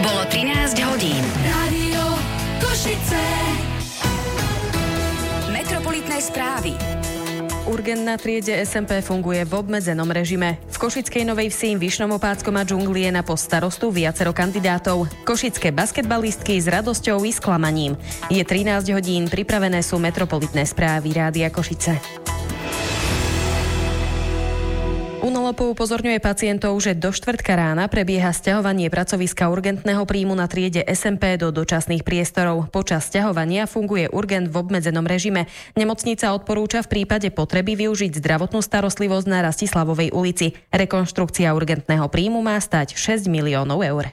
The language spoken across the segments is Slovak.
Bolo 13 hodín. Rádio Košice. Metropolitné správy. Urgent na triede SMP funguje v obmedzenom režime. V Košickej Novej Vsi, Vyšnom Opáckom a Džungli je na post starostu viacero kandidátov. Košické basketbalistky s radosťou i sklamaním. Je 13 hodín, pripravené sú metropolitné správy Rádia Košice. UNOLOPO upozorňuje pacientov, že do štvrtka rána prebieha sťahovanie pracoviska urgentného príjmu na triede SMP do dočasných priestorov. Počas sťahovania funguje urgent v obmedzenom režime. Nemocnica odporúča v prípade potreby využiť zdravotnú starostlivosť na Rastislavovej ulici. Rekonštrukcia urgentného príjmu má stáť 6 miliónov eur.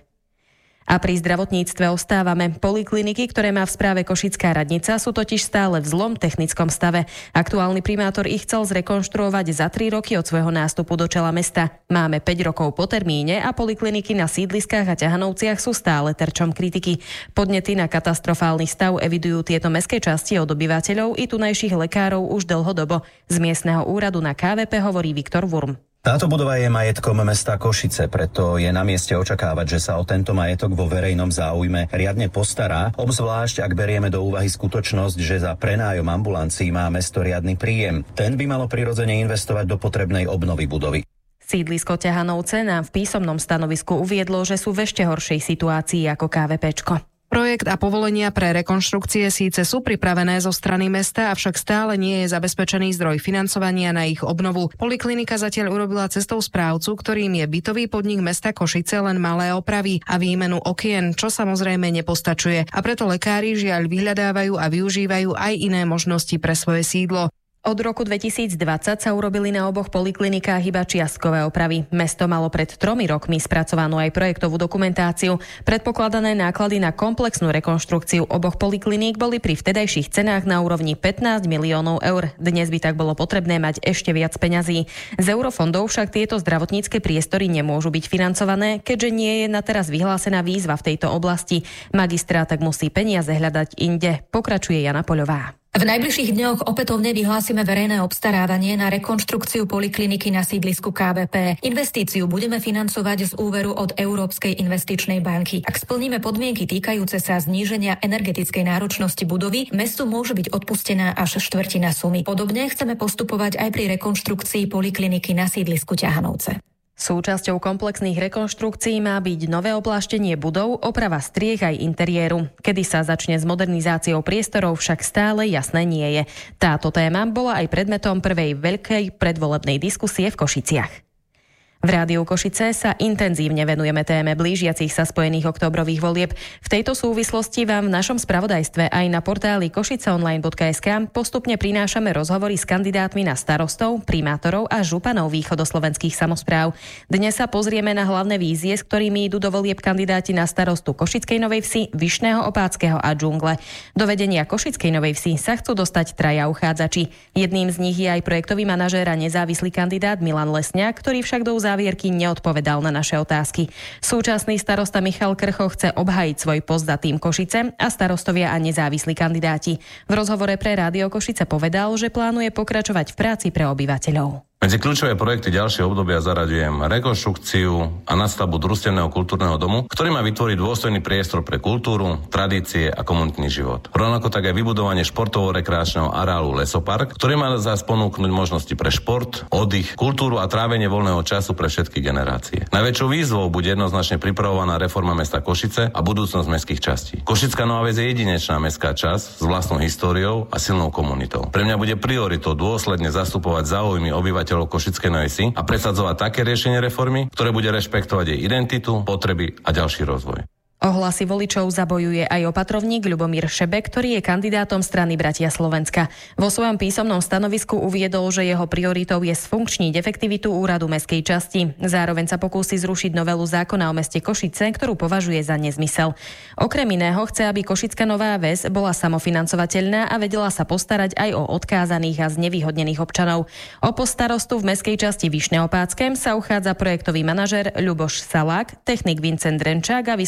A pri zdravotníctve ostávame. Polikliniky, ktoré má v správe Košická radnica, sú totiž stále v zlom technickom stave. Aktuálny primátor ich chcel zrekonštruovať za 3 roky od svojho nástupu do čela mesta. Máme 5 rokov po termíne a polikliniky na sídliskách a Ťahanovciach sú stále terčom kritiky. Podnety na katastrofálny stav evidujú tieto mestské časti od obyvateľov i tunajších lekárov už dlhodobo. Z miestneho úradu na KVP hovorí Viktor Wurm. Táto budova je majetkom mesta Košice, preto je na mieste očakávať, že sa o tento majetok vo verejnom záujme riadne postará, obzvlášť ak berieme do úvahy skutočnosť, že za prenájom ambulancií má mesto riadny príjem. Ten by malo prirodzene investovať do potrebnej obnovy budovy. Sídlisko Ťahanovce nám v písomnom stanovisku uviedlo, že sú v ešte horšej situácii ako KVPčko. Projekt a povolenia pre rekonštrukcie síce sú pripravené zo strany mesta, avšak stále nie je zabezpečený zdroj financovania na ich obnovu. Poliklinika zatiaľ urobila cestou správcu, ktorým je bytový podnik mesta Košice, len malé opravy a výmenu okien, čo samozrejme nepostačuje. A preto lekári žiaľ vyhľadávajú a využívajú aj iné možnosti pre svoje sídlo. Od roku 2020 sa urobili na oboch poliklinikách iba čiastkové opravy. Mesto malo pred 3 rokmi spracovanú aj projektovú dokumentáciu. Predpokladané náklady na komplexnú rekonštrukciu oboch polikliník boli pri vtedajších cenách na úrovni 15 miliónov eur. Dnes by tak bolo potrebné mať ešte viac peňazí. Z eurofondov však tieto zdravotnícke priestory nemôžu byť financované, keďže nie je na teraz vyhlásená výzva v tejto oblasti. Magistrát tak musí peniaze hľadať inde. Pokračuje Jana Poľová. V najbližších dňoch opätovne vyhlásime verejné obstarávanie na rekonštrukciu polikliniky na sídlisku KVP. Investíciu budeme financovať z úveru od Európskej investičnej banky. Ak splníme podmienky týkajúce sa zníženia energetickej náročnosti budovy, mestu môže byť odpustená až štvrtina sumy. Podobne chceme postupovať aj pri rekonštrukcii polikliniky na sídlisku Ťahanovce. Súčasťou komplexných rekonštrukcií má byť nové opláštenie budov, oprava striech aj interiéru. Kedy sa začne s modernizáciou priestorov, však stále jasné nie je. Táto téma bola aj predmetom prvej veľkej predvolebnej diskusie v Košiciach. V Rádiu Košice sa intenzívne venujeme téme blížiacich sa spojených októbrových volieb. V tejto súvislosti vám v našom spravodajstve aj na portáli košiceonline.sk postupne prinášame rozhovory s kandidátmi na starostov, primátorov a županov východoslovenských samospráv. Dnes sa pozrieme na hlavné vízie, s ktorými idú do volieb kandidáti na starostu Košickej Novej Vsi, Vyšného Opáckeho a Džungle. Do vedenia Košickej Novej Vsi sa chcú dostať 3 uchádzači. Jedným z nich je aj projektový manažér a nezávislý kandidát Milan Lesňák, ktorý však do závierky neodpovedal na naše otázky. Súčasný starosta Michal Krcho chce obhájiť svoj post za tým Košice a starostovia a nezávislí kandidáti. V rozhovore pre Rádio Košice povedal, že plánuje pokračovať v práci pre obyvateľov. Medzi kľúčové projekty ďalšie obdobia zaraďujem rekonštrukciu a nadstavbu družstevného kultúrneho domu, ktorý má vytvoriť dôstojný priestor pre kultúru, tradície a komunitný život. Rovnako tak aj vybudovanie športovo-rekreačného areálu Lesopark, ktorý má zás ponúknuť možnosti pre šport, oddych, kultúru a trávenie voľného času pre všetky generácie. Najväčšou výzvou bude jednoznačne pripravovaná reforma mesta Košice a budúcnosť mestských častí. Košická Nová Ves je jedinečná mestská časť s vlastnou históriou a silnou komunitou. Pre mňa bude prioritou dôsledne zastupovať záujmy obyvateľov Košickej Novej Vsi a presadzovať také riešenie reformy, ktoré bude rešpektovať jej identitu, potreby a ďalší rozvoj. O hlasy voličov zabojuje aj opatrovník Ľubomír Šebek, ktorý je kandidátom strany Bratia Slovenska. Vo svojom písomnom stanovisku uviedol, že jeho prioritou je sfunkčniť efektivitu úradu mestskej časti. Zároveň sa pokúsi zrušiť novelu zákona o meste Košice, ktorú považuje za nezmysel. Okrem iného chce, aby Košická Nová Ves bola samofinancovateľná a vedela sa postarať aj o odkázaných a znevýhodnených občanov. O post starostu v mestskej časti Vyšné Opáckem sa uchádza projektový manažér Ľuboš Salák, technik Vincent Renčák a vyslúžili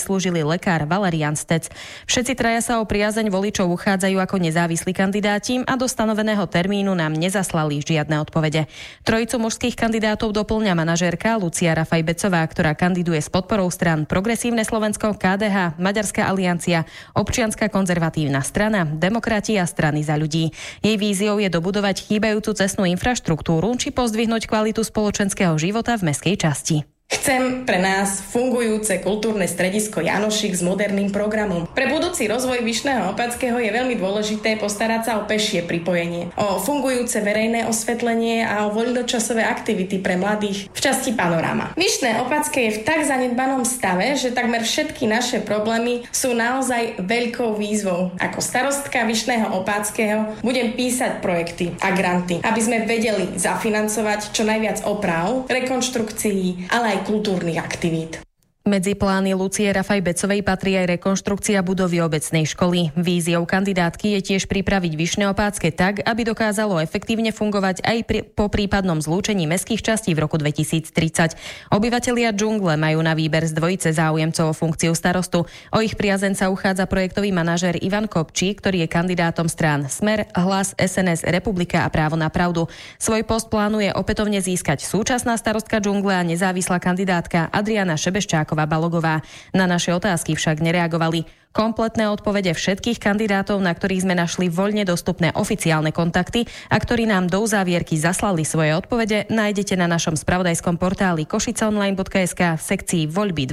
bývalý lekár Valerian Stec. Všetci traja sa o priazeň voličov uchádzajú ako nezávislí kandidáti a do stanoveného termínu nám nezaslali žiadne odpovede. Trojicu mužských kandidátov doplňa manažérka Lucia Rafaj-Becová, ktorá kandiduje s podporou strán Progresívne Slovensko, KDH, Maďarská aliancia, Občianska konzervatívna strana, Demokrati a Strany za ľudí. Jej víziou je dobudovať chýbajúcu cestnú infraštruktúru či pozdvihnúť kvalitu spoločenského života v mestskej časti. Chcem pre nás fungujúce kultúrne stredisko Janošík s moderným programom. Pre budúci rozvoj Vyšného Opatského je veľmi dôležité postarať sa o pešie pripojenie, o fungujúce verejné osvetlenie a o voľnočasové aktivity pre mladých v časti Panoráma. Vyšné Opatské je v tak zanedbanom stave, že takmer všetky naše problémy sú naozaj veľkou výzvou. Ako starostka Vyšného Opatského budem písať projekty a granty, aby sme vedeli zafinancovať čo najviac oprav, rekonštrukcií, ale aj kultúrnych aktivít. Medzi plány Lucie Rafaj-Becovej patrí aj rekonštrukcia budovy obecnej školy. Víziou kandidátky je tiež pripraviť Vyšné Opátske tak, aby dokázalo efektívne fungovať aj po prípadnom zlúčení mestských častí v roku 2030. Obyvatelia džungle majú na výber z dvojice záujemcov o funkciu starostu. O ich priazeň sa uchádza projektový manažér Ivan Kopčí, ktorý je kandidátom strán Smer, Hlas, SNS, Republika a Právo na pravdu. Svoj post plánuje opätovne získať súčasná starostka džungle a nezávislá kandidátka Adriana Šebeščáková Balogová. Na naše otázky však nereagovali. Kompletné odpovede všetkých kandidátov, na ktorých sme našli voľne dostupné oficiálne kontakty a ktorí nám do uzávierky zaslali svoje odpovede, nájdete na našom spravodajskom portáli košiceonline.sk v sekcii Voľby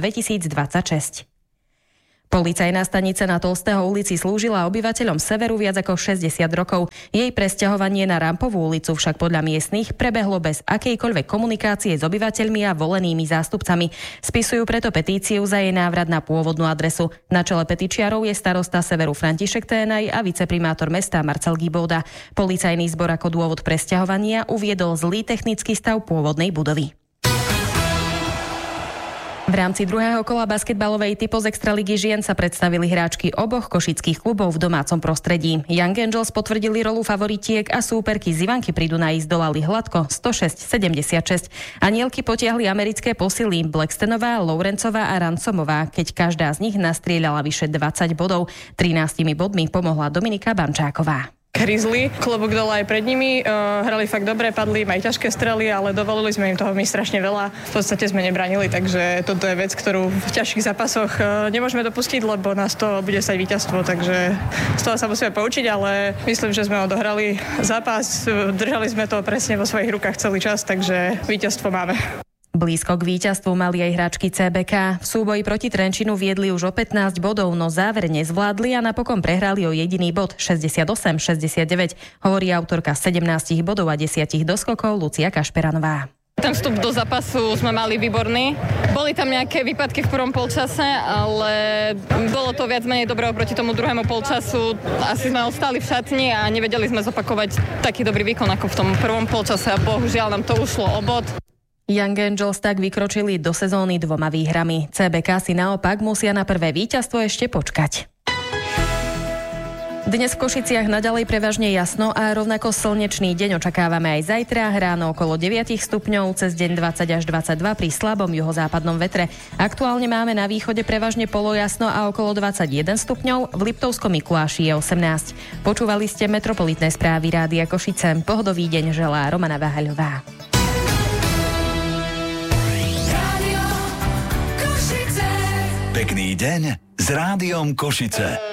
2026. Policajná stanica na Tolstého ulici slúžila obyvateľom severu viac ako 60 rokov. Jej presťahovanie na Rampovú ulicu však podľa miestnych prebehlo bez akejkoľvek komunikácie s obyvateľmi a volenými zástupcami. Spisujú preto petíciu za jej návrat na pôvodnú adresu. Na čele petičiarov je starosta severu František Ténaj a viceprimátor mesta Marcel Gibouda. Policajný zbor ako dôvod presťahovania uviedol zlý technický stav pôvodnej budovy. V rámci druhého kola basketbalovej typo z Extraligy žien sa predstavili hráčky oboch košických klubov v domácom prostredí. Young Angels potvrdili rolu favoritiek a súperky z Ivanky pri Dunaji zdolali hladko 106-76. Anielky potiahli americké posily Blackstonová, Lourencová a Ransomová, keď každá z nich nastrieľala vyše 20 bodov. 13 bodmi pomohla Dominika Bančáková. Grizzly, klobúk dole aj pred nimi, hrali fakt dobre, padli im aj ťažké strely, ale dovolili sme im toho my strašne veľa. V podstate sme nebránili, takže toto je vec, ktorú v ťažkých zápasoch nemôžeme dopustiť, lebo nás to bude stať víťazstvo, takže z toho sa musíme poučiť, ale myslím, že sme odohrali zápas, držali sme to presne vo svojich rukách celý čas, takže víťazstvo máme. Blízko k víťazstvu mali aj hráčky CBK. V súboji proti Trenčínu viedli už o 15 bodov, no záver nezvládli a napokon prehrali o jediný bod 68-69, hovorí autorka 17 bodov a 10 doskokov Lucia Kašperanová. Ten vstup do zápasu sme mali výborný. Boli tam nejaké výpadky v prvom polčase, ale bolo to viac menej dobré oproti tomu druhému polčasu. Asi sme ostali v šatni a nevedeli sme zopakovať taký dobrý výkon ako v tom prvom polčase a bohužiaľ nám to ušlo o bod. Young Angels tak vykročili do sezóny 2 výhrami. CBK si naopak musia na prvé víťazstvo ešte počkať. Dnes v Košiciach naďalej prevažne jasno a rovnako slnečný deň očakávame aj zajtra. Ráno okolo 9 stupňov, cez deň 20 až 22 pri slabom juhozápadnom vetre. Aktuálne máme na východe prevažne polojasno a okolo 21 stupňov, v Liptovskom Mikuláši je 18. Počúvali ste metropolitné správy Rádia Košice. Pohodový deň želá Romana Váhaľová. Pekný deň s Rádiom Košice.